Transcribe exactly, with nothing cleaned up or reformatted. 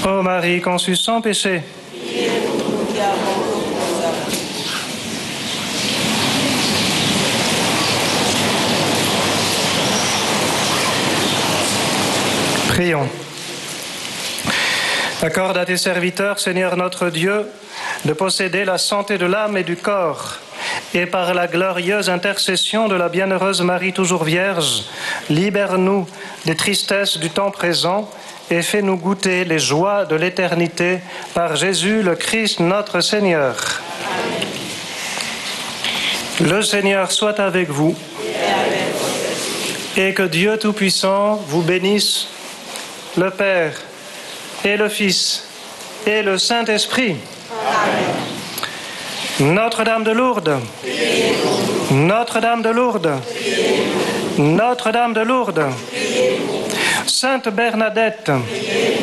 Ô Marie conçue sans péché, prions. Accorde à tes serviteurs, Seigneur notre Dieu, de posséder la santé de l'âme et du corps, et par la glorieuse intercession de la bienheureuse Marie toujours Vierge, libère-nous des tristesses du temps présent et fais-nous goûter les joies de l'éternité par Jésus le Christ notre Seigneur. Amen. Le Seigneur soit avec vous et que Dieu Tout-Puissant vous bénisse, le Père et le Fils et le Saint-Esprit. Amen. Notre-Dame de Lourdes, Notre-Dame de Lourdes, Notre-Dame de Lourdes, Sainte Bernadette,